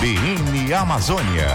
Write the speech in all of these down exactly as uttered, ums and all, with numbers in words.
C B N Amazônia.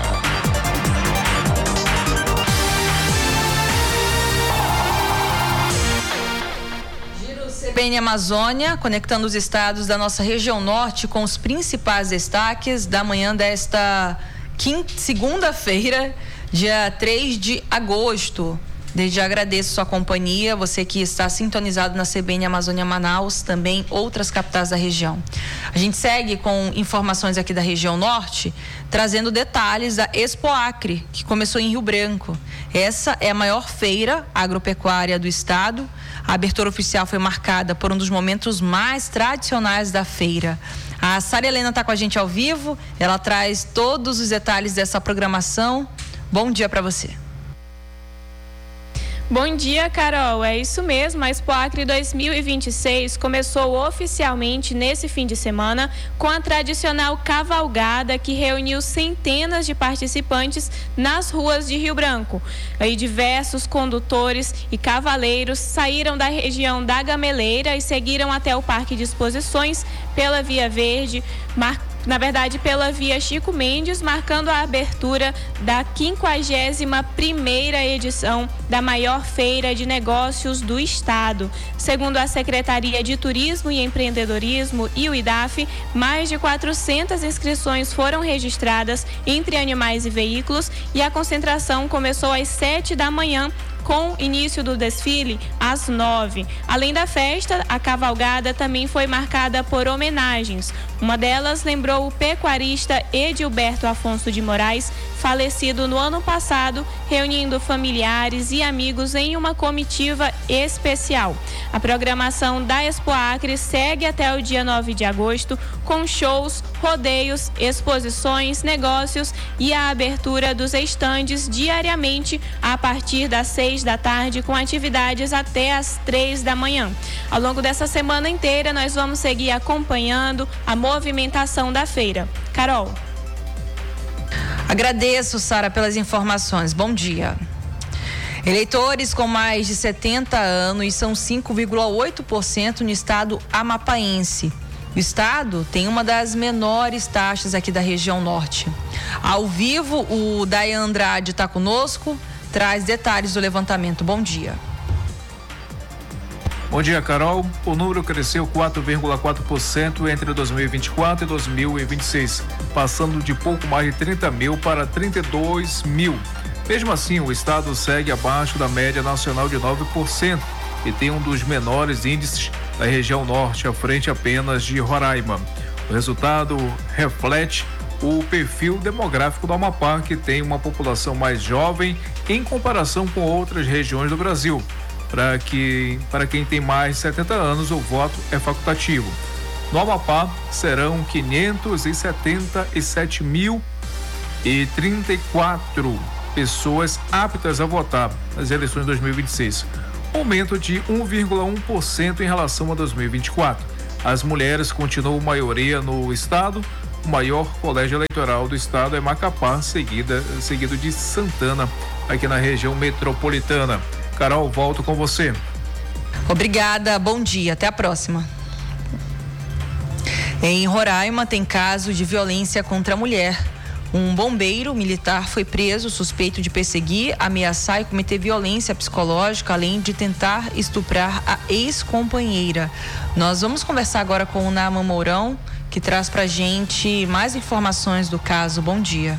C B N Amazônia, conectando os estados da nossa região norte com os principais destaques da manhã desta quinta, segunda-feira, dia três de agosto. Desde já agradeço sua companhia, você que está sintonizado na C B N Amazônia Manaus, também outras capitais da região. A gente segue com informações aqui da região norte, trazendo detalhes da Expo Acre, que começou em Rio Branco. Essa é a maior feira agropecuária do estado. A abertura oficial foi marcada por um dos momentos mais tradicionais da feira. A Sara Helena está com a gente ao vivo, ela traz todos os detalhes dessa programação. Bom dia para você. Bom dia, Carol. É isso mesmo. A Expo Acre dois mil e vinte e seis começou oficialmente nesse fim de semana com a tradicional cavalgada que reuniu centenas de participantes nas ruas de Rio Branco. Aí diversos condutores e cavaleiros saíram da região da Gameleira e seguiram até o Parque de Exposições pela Via Verde, marcando Na verdade, pela Via Chico Mendes, marcando a abertura da quinquagésima primeira edição da maior feira de negócios do estado. Segundo a Secretaria de Turismo e Empreendedorismo e o I D A F, mais de quatrocentas inscrições foram registradas entre animais e veículos e a concentração começou às sete da manhã, com início do desfile às nove. Além da festa, a cavalgada também foi marcada por homenagens. Uma delas lembrou o pecuarista Edilberto Afonso de Moraes, falecido no ano passado, reunindo familiares e amigos em uma comitiva especial. A programação da Expo Acre segue até o dia nove de agosto, com shows, rodeios, exposições, negócios e a abertura dos estandes diariamente a partir das seis da tarde, com atividades até às três da manhã. Ao longo dessa semana inteira, nós vamos seguir acompanhando a movimentação da feira. Carol. Agradeço, Sara, pelas informações. Bom dia. Eleitores com mais de setenta anos são cinco vírgula oito por cento no estado amapaense. O estado tem uma das menores taxas aqui da região norte. Ao vivo, o Dayan Andrade está conosco, traz detalhes do levantamento. Bom dia. Bom dia, Carol. O número cresceu quatro vírgula quatro por cento entre dois mil e vinte e quatro e dois mil e vinte e seis, passando de pouco mais de trinta mil para trinta e dois mil. Mesmo assim, o estado segue abaixo da média nacional de nove por cento e tem um dos menores índices da região norte, à frente apenas de Roraima. O resultado reflete o perfil demográfico do Amapá, que tem uma população mais jovem em comparação com outras regiões do Brasil. Para que, para quem tem mais de setenta anos, o voto é facultativo. No Amapá, serão quinhentos e setenta e sete mil e trinta e quatro pessoas aptas a votar nas eleições de dois mil e vinte e seis, aumento de um vírgula um por cento em relação a dois mil e vinte e quatro. As mulheres continuam maioria no estado. O maior colégio eleitoral do estado é Macapá, seguida, seguido de Santana, aqui na região metropolitana. Carol, volto com você. Obrigada, bom dia, até a próxima. Em Roraima tem caso de violência contra a mulher. Um bombeiro militar foi preso suspeito de perseguir, ameaçar e cometer violência psicológica, além de tentar estuprar a ex-companheira. Nós vamos conversar agora com o Naaman Mourão, que traz pra gente mais informações do caso. Bom dia.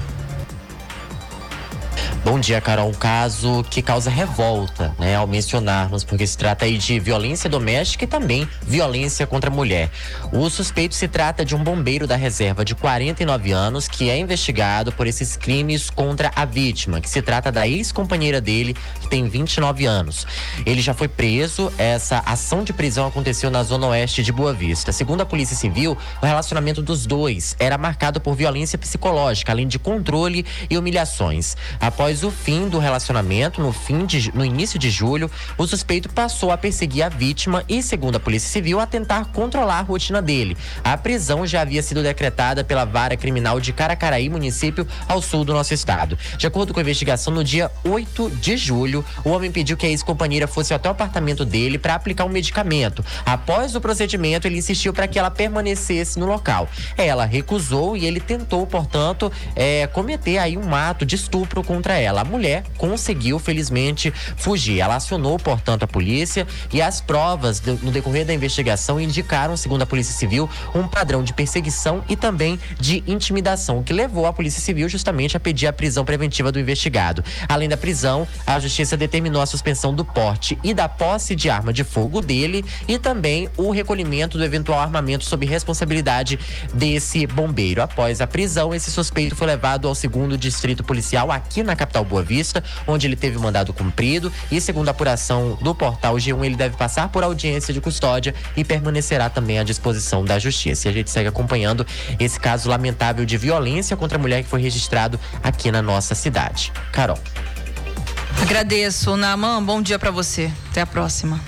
Bom dia, Carol. Um caso que causa revolta, né, ao mencionarmos, porque se trata aí de violência doméstica e também violência contra a mulher. O suspeito se trata de um bombeiro da reserva de quarenta e nove anos que é investigado por esses crimes contra a vítima, que se trata da ex-companheira dele, que tem vinte e nove anos. Ele já foi preso. Essa ação de prisão aconteceu na zona oeste de Boa Vista. Segundo a Polícia Civil, o relacionamento dos dois era marcado por violência psicológica, além de controle e humilhações. Após Após o fim do relacionamento, no, fim de, no início de julho, o suspeito passou a perseguir a vítima e, segundo a Polícia Civil, a tentar controlar a rotina dele. A prisão já havia sido decretada pela Vara Criminal de Caracaraí, município ao sul do nosso estado. De acordo com a investigação, no dia oito de julho, o homem pediu que a ex-companheira fosse até o apartamento dele para aplicar um medicamento. Após o procedimento, ele insistiu para que ela permanecesse no local. Ela recusou e ele tentou, portanto, é, cometer aí um ato de estupro contra ela. A mulher conseguiu, felizmente, fugir. Ela acionou, portanto, a polícia e as provas do, no decorrer da investigação indicaram, segundo a Polícia Civil, um padrão de perseguição e também de intimidação, que levou a Polícia Civil justamente a pedir a prisão preventiva do investigado. Além da prisão, a Justiça determinou a suspensão do porte e da posse de arma de fogo dele e também o recolhimento do eventual armamento sob responsabilidade desse bombeiro. Após a prisão, esse suspeito foi levado ao segundo distrito policial aqui na capital Boa Vista, onde ele teve mandado cumprido e, segundo a apuração do portal G um, ele deve passar por audiência de custódia e permanecerá também à disposição da Justiça. E a gente segue acompanhando esse caso lamentável de violência contra a mulher que foi registrado aqui na nossa cidade. Carol. Agradeço, Naaman. Bom dia para você. Até a próxima.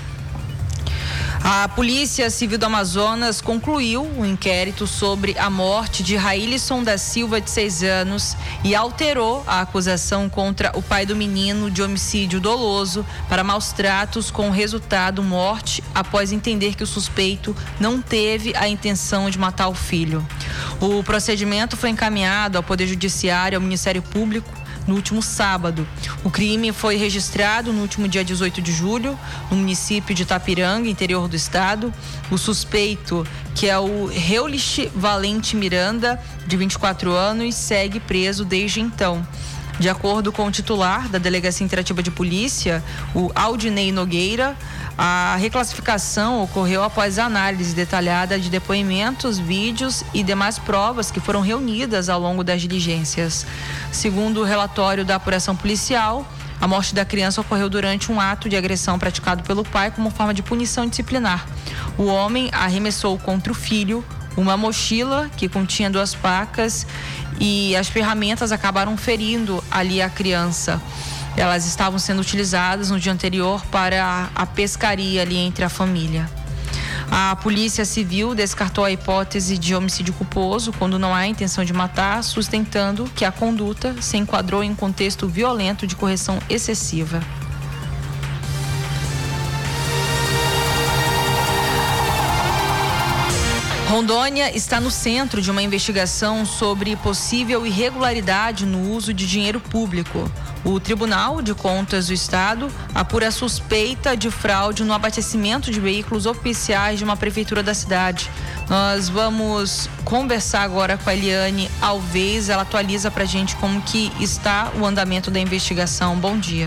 A Polícia Civil do Amazonas concluiu o inquérito sobre a morte de Raílisson da Silva, de seis anos, e alterou a acusação contra o pai do menino de homicídio doloso para maus tratos, com resultado morte, após entender que o suspeito não teve a intenção de matar o filho. O procedimento foi encaminhado ao Poder Judiciário e ao Ministério Público no último sábado. O crime foi registrado no último dia dezoito de julho, no município de Itapiranga, interior do estado. O suspeito, que é o Reulich Valente Miranda, de vinte e quatro anos, segue preso desde então. De acordo com o titular da Delegacia Interativa de Polícia, o Aldinei Nogueira, a reclassificação ocorreu após análise detalhada de depoimentos, vídeos e demais provas que foram reunidas ao longo das diligências. Segundo o relatório da apuração policial, a morte da criança ocorreu durante um ato de agressão praticado pelo pai como forma de punição disciplinar. O homem arremessou contra o filho uma mochila que continha duas facas e as ferramentas acabaram ferindo ali a criança. Elas estavam sendo utilizadas no dia anterior para a pescaria ali entre a família. A Polícia Civil descartou a hipótese de homicídio culposo quando não há intenção de matar, sustentando que a conduta se enquadrou em um contexto violento de correção excessiva. Rondônia está no centro de uma investigação sobre possível irregularidade no uso de dinheiro público. O Tribunal de Contas do Estado apura a suspeita de fraude no abastecimento de veículos oficiais de uma prefeitura da cidade. Nós vamos conversar agora com a Eliane Alves. Ela atualiza pra gente como que está o andamento da investigação. Bom dia.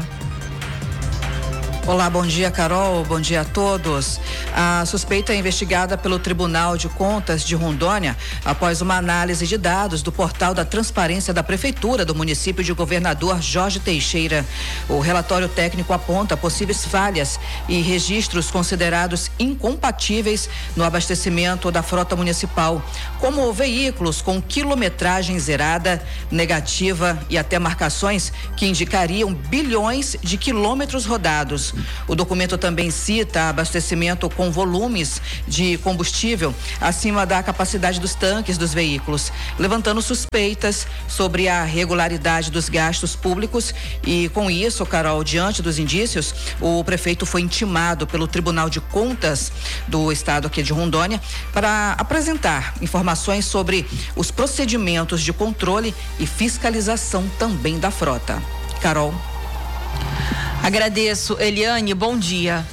Olá, bom dia, Carol, bom dia a todos. A suspeita é investigada pelo Tribunal de Contas de Rondônia após uma análise de dados do portal da transparência da Prefeitura do município de Governador Jorge Teixeira. O relatório técnico aponta possíveis falhas e registros considerados incompatíveis no abastecimento da frota municipal, como veículos com quilometragem zerada, negativa e até marcações que indicariam bilhões de quilômetros rodados. O documento também cita abastecimento com volumes de combustível acima da capacidade dos tanques dos veículos, levantando suspeitas sobre a regularidade dos gastos públicos. E com isso, Carol, diante dos indícios, o prefeito foi intimado pelo Tribunal de Contas do Estado aqui de Rondônia para apresentar informações sobre os procedimentos de controle e fiscalização também da frota. Carol. Agradeço, Eliane, bom dia.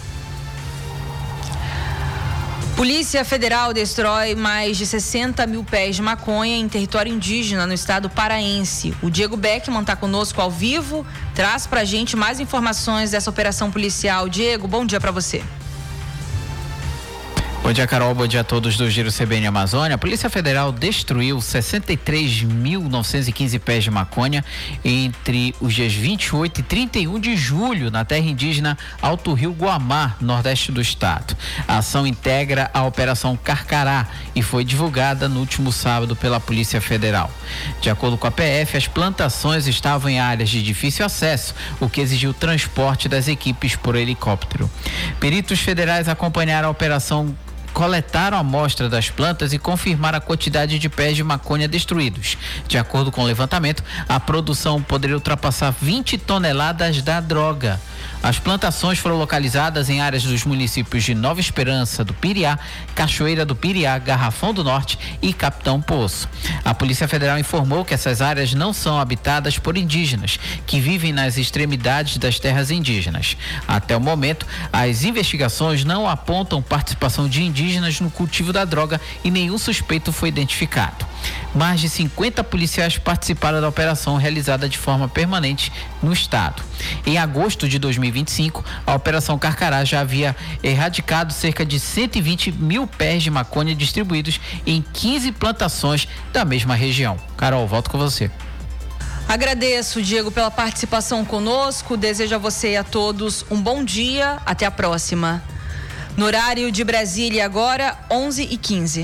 Polícia Federal destrói mais de sessenta mil pés de maconha em território indígena no estado paraense. O Diego Beckman está conosco ao vivo, traz pra gente mais informações dessa operação policial. Diego, bom dia para você. Bom dia, Carol. Bom dia a todos do Giro C B N Amazônia. A Polícia Federal destruiu sessenta e três mil novecentos e quinze pés de maconha entre os dias vinte e oito e trinta e um de julho na terra indígena Alto Rio Guamá, nordeste do estado. A ação integra a Operação Carcará e foi divulgada no último sábado pela Polícia Federal. De acordo com a P F, as plantações estavam em áreas de difícil acesso, o que exigiu o transporte das equipes por helicóptero. Peritos federais acompanharam a operação, coletaram a amostra das plantas e confirmaram a quantidade de pés de maconha destruídos. De acordo com o levantamento, a produção poderia ultrapassar vinte toneladas da droga. As plantações foram localizadas em áreas dos municípios de Nova Esperança do Piriá, Cachoeira do Piriá, Garrafão do Norte e Capitão Poço. A Polícia Federal informou que essas áreas não são habitadas por indígenas, que vivem nas extremidades das terras indígenas. Até o momento, as investigações não apontam participação de indígenas no cultivo da droga e nenhum suspeito foi identificado. Mais de cinquenta policiais participaram da operação realizada de forma permanente no estado. Em agosto de dois mil e vinte e cinco, a Operação Carcará já havia erradicado cerca de cento e vinte mil pés de maconha distribuídos em quinze plantações da mesma região. Carol, volto com você. Agradeço, Diego, pela participação conosco. Desejo a você e a todos um bom dia. Até a próxima. No horário de Brasília agora, onze e quinze.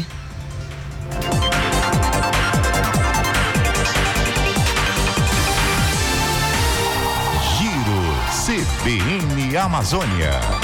C B N Amazônia.